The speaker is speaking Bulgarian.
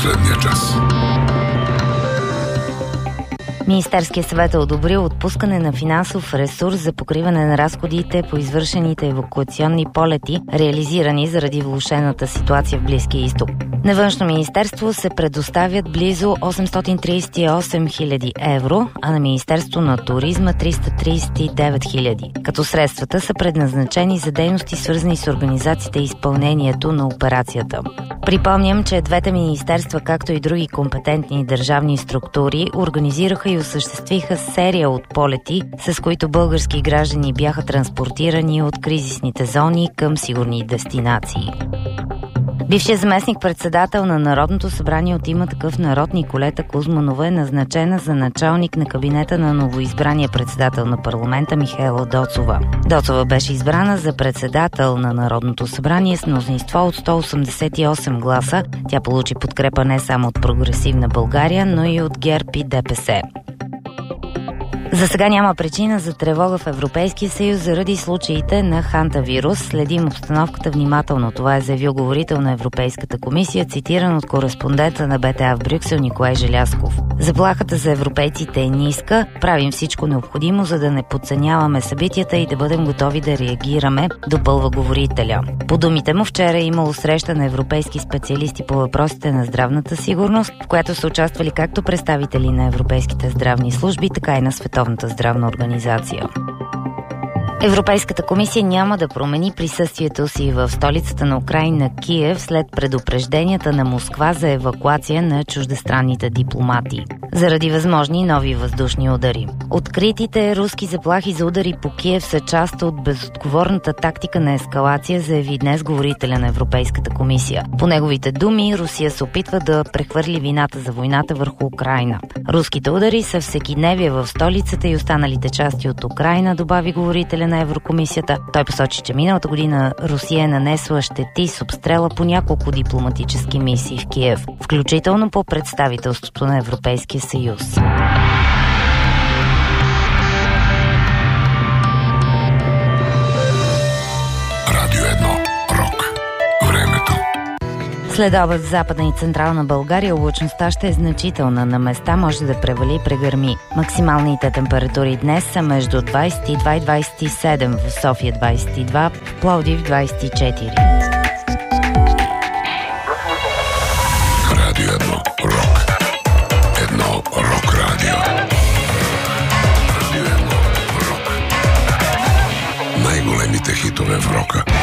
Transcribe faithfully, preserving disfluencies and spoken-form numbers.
последния час. Министерският съвет е одобрил отпускане на финансов ресурс за покриване на разходите по извършените евакуационни полети, реализирани заради влошената ситуация в Близкия изток. На Външно министерство се предоставят близо осемстотин тридесет и осем хиляди евро, а на Министерство на туризма триста тридесет и девет хиляди, като средствата са предназначени за дейности, свързани с организацията и изпълнението на операцията. Припомням, че двете министерства, както и други компетентни държавни структури, организираха и осъществиха серия от полети, с които български граждани бяха транспортирани от кризисните зони към сигурни дестинации. Бившият заместник-председател на Народното събрание от Има такъв народ Николета Кузманова е назначена за началник на кабинета на новоизбрания председател на парламента Михаела Доцова. Доцова беше избрана за председател на Народното събрание с мнозинство от сто осемдесет и осем гласа. Тя получи подкрепа не само от Прогресивна България, но и от ГЕРБ и ДПС. За сега няма причина за тревога в Европейския съюз заради случаите на хантавирус. Следим обстановката внимателно. Това е заявил говорител на Европейската комисия, цитиран от кореспондента на БТА в Брюксел Николай Желязков. Заплахата за европейците е ниска. Правим всичко необходимо, за да не подценяваме събитията и да бъдем готови да реагираме, допълва говорителя. По думите му, вчера е имало среща на европейски специалисти по въпросите на здравната сигурност, в която са участвали както представители на европейските здравни служби, така и на Световната здравна организация. Европейската комисия няма да промени присъствието си в столицата на Украйна Киев след предупрежденията на Москва за евакуация на чуждестранните дипломати заради възможни нови въздушни удари. Откритите руски заплахи за удари по Киев са част от безотговорната тактика на ескалация, заяви днес говорителя на Европейската комисия. По неговите думи, Русия се опитва да прехвърли вината за войната върху Украйна. Руските удари са всекидневие в столицата и останалите части от Украйна, добави говорителя на Еврокомисията. Той посочи, че миналата година Русия е нанесла щети с обстрела по няколко дипломатически мисии в Киев, включително по представителството на Европейския съюз. Радио едно. Рок. Времето. След обед в Западна и Централна България облачността ще е значителна. На места може да превали и прегърми. Максималните температури днес са между двадесет и два и двадесет и седем, в София двадесет и два, в Пловдив двадесет и четири. Радио едно. Рок. Едно рок радио. Радио едно. Рок. Най-големите хитове в рока.